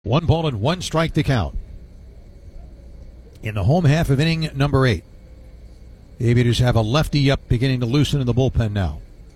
1 ball and 1 strike to count. In the home half of inning number 8. The Aviators have a lefty up, beginning to loosen in the bullpen now.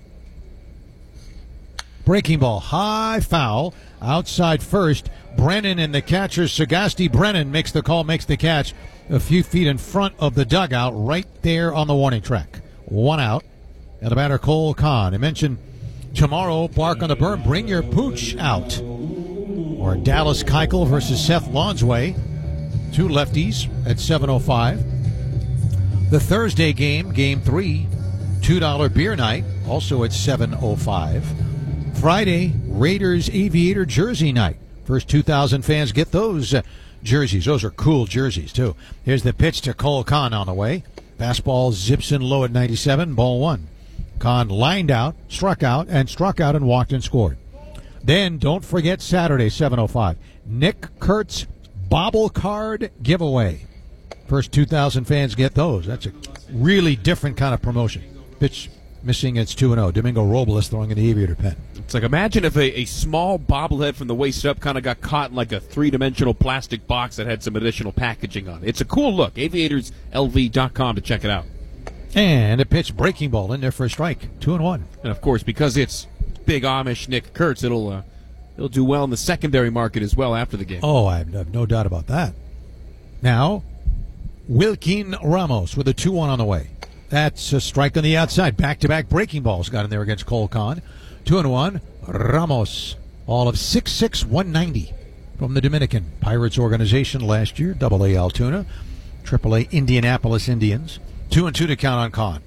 Breaking ball, high foul, outside first. Brennan and the catcher, Sagasti Brennan, makes the call, makes the catch a few feet in front of the dugout, right there on the warning track. 1 out. And the batter, Cole Kahn. I mentioned tomorrow, Bark on the Berm, bring your pooch out. Or Dallas Keuchel versus Seth Lonsway. 2 lefties at 7:05. The Thursday game, Game 3, $2 beer night, also at 7:05. Friday, Raiders Aviator jersey night. First 2,000 fans get those jerseys. Those are cool jerseys, too. Here's the pitch to Cole Kahn on the way. Fastball zips in low at 97, ball 1. Kahn lined out, struck out, and walked and scored. Then, don't forget Saturday, 7:05. Nick Kurtz bobble card giveaway. First 2,000 fans get those. That's a really different kind of promotion. Pitch missing, it's 2-0. Domingo Robles throwing in the Aviator pen. It's like, imagine if a small bobblehead from the waist up kind of got caught in like a 3-dimensional plastic box that had some additional packaging on it. It's a cool look. AviatorsLV.com to check it out. And a pitch, breaking ball in there for a strike. 2-1. And, of course, because it's big Amish Nick Kurtz, it'll do well in the secondary market as well after the game. Oh, I have no doubt about that. Now, Wilkin Ramos with a 2-1 on the way. That's a strike on the outside. Back-to-back breaking balls got in there against Cole Kahn. 2-1. Ramos, all of 6'6", 190 from the Dominican Pirates organization last year. AA Altoona, AAA Indianapolis Indians. 2-2 to count on Kahn.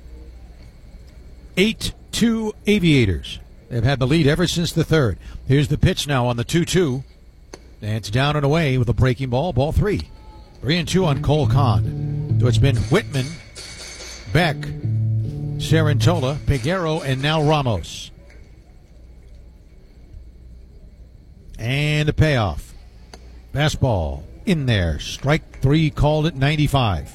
8-2 Aviators. They've had the lead ever since the third. Here's the pitch now on the 2-2. And it's down and away with a breaking ball. Ball 3. 3-2 on Cole Kahn. So it's been Whitman, Beck, Sarantola, Peguero, and now Ramos. And a payoff. Fastball in there. Strike 3 called at 95.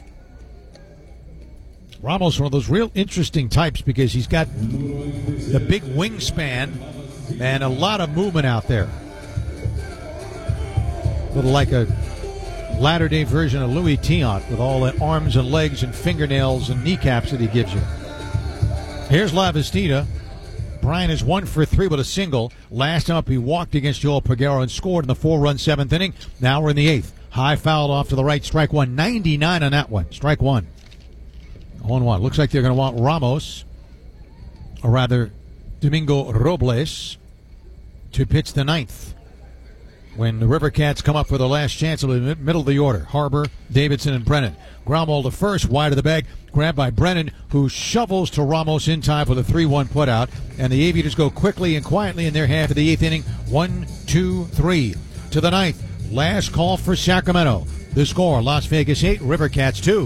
Ramos, one of those real interesting types because he's got the big wingspan and a lot of movement out there. A little like a latter-day version of Louis Tiant with all the arms and legs and fingernails and kneecaps that he gives you. Here's Lavastida. Brian is 1 for 3 with a single. Last time up, he walked against Joel Peguero and scored in the 4-run 7th inning. Now we're in the 8th. High foul off to the right. Strike 1. 99 on that one. Strike 1. 1-1. Looks like they're going to want Ramos, or rather Domingo Robles, to pitch the 9th. When the River Cats come up for their last chance in the middle of the order. Harbor, Davidson, and Brennan. Ground ball to first, wide of the bag. Grabbed by Brennan, who shovels to Ramos in time for the 3-1 putout. And the Aviators go quickly and quietly in their half of the 8th inning. 1, 2, 3 to the 9th. Last call for Sacramento. The score, Las Vegas 8, River Cats 2.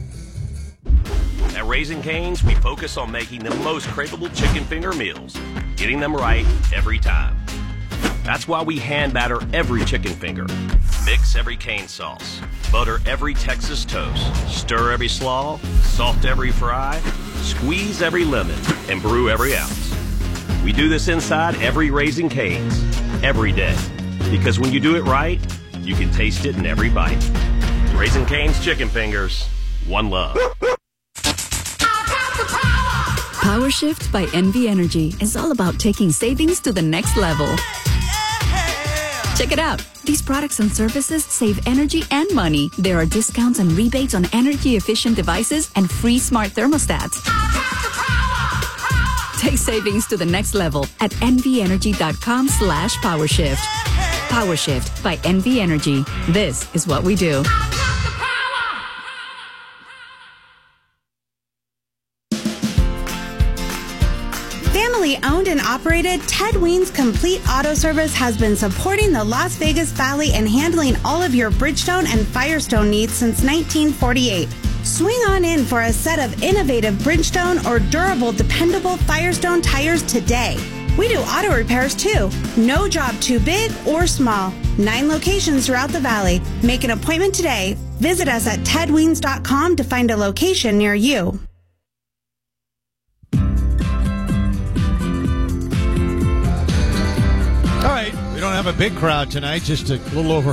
At Raising Cane's, we focus on making the most craveable chicken finger meals, getting them right every time. That's why we hand batter every chicken finger, mix every cane sauce, butter every Texas toast, stir every slaw, salt every fry, squeeze every lemon, and brew every ounce. We do this inside every Raising Cane's, every day, because when you do it right, you can taste it in every bite. Raising Cane's chicken fingers, one love. Power Shift by NV Energy is all about taking savings to the next level. Check it out. These products and services save energy and money. There are discounts and rebates on energy-efficient devices and free smart thermostats. Take savings to the next level at nvenergy.com/powershift. PowerShift by NV Energy. This is what we do. Family-owned and operated, Ted Ween's Complete Auto Service has been supporting the Las Vegas Valley and handling all of your Bridgestone and Firestone needs since 1948. Swing on in for a set of innovative Bridgestone or durable, dependable Firestone tires today. We do auto repairs too. No job too big or small. 9 locations throughout the valley. Make an appointment today. Visit us at tedweens.com to find a location near you. All right, we don't don't have a big crowd tonight, just a little over